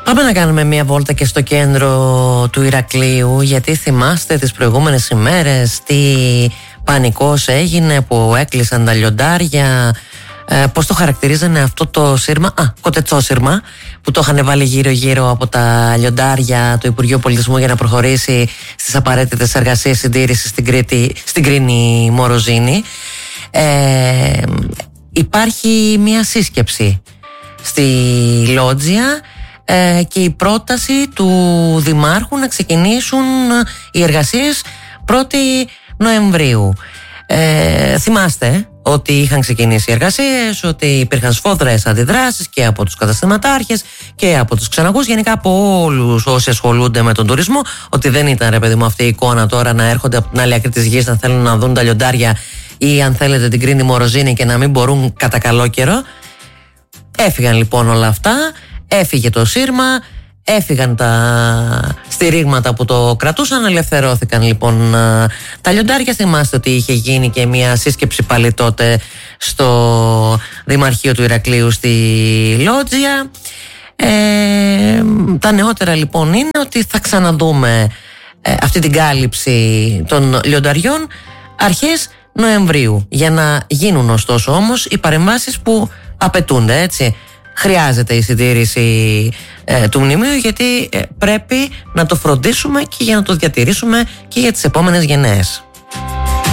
Πάμε να κάνουμε μια βόλτα και στο κέντρο του Ηρακλείου, γιατί θυμάστε τις προηγούμενες ημέρες τι πανικός έγινε που έκλεισαν τα λιοντάρια, πώς το χαρακτηρίζανε αυτό το σύρμα, κοτετσόσύρμα, που το είχαν βάλει γύρω-γύρω από τα λιοντάρια το Υπουργείο Πολιτισμού για να προχωρήσει στις απαραίτητες εργασίες συντήρησης στην Κρίνη Μοροζίνη. Υπάρχει μια σύσκεψη στη Λότζια και η πρόταση του Δημάρχου να ξεκινήσουν οι εργασίες 1η Νοεμβρίου. Θυμάστε ότι είχαν ξεκινήσει οι εργασίες, ότι υπήρχαν σφοδρές αντιδράσεις και από τους καταστηματάρχες και από τους ξεναγούς, γενικά από όλους όσοι ασχολούνται με τον τουρισμό, ότι δεν ήταν, ρε παιδί μου, αυτή η εικόνα τώρα να έρχονται από την άλλη άκρη της γης να θέλουν να δουν τα λιοντάρια ή αν θέλετε την Κρίνη Μοροζίνη και να μην μπορούν κατά καλό καιρό. Έφυγαν λοιπόν όλα αυτά, έφυγε το σύρμα, έφυγαν τα στηρίγματα που το κρατούσαν, ελευθερώθηκαν λοιπόν τα λιοντάρια. Θυμάστε ότι είχε γίνει και μια σύσκεψη πάλι τότε στο Δημαρχείο του Ηρακλείου στη Λότζια. Τα νεότερα λοιπόν είναι ότι θα ξαναδούμε αυτή την κάλυψη των λιονταριών αρχές Νοεμβρίου, για να γίνουν ωστόσο όμως οι παρεμβάσεις που απαιτούνται, έτσι. Χρειάζεται η συντήρηση του μνημείου, γιατί πρέπει να το φροντίσουμε και για να το διατηρήσουμε και για τις επόμενες γενναίες.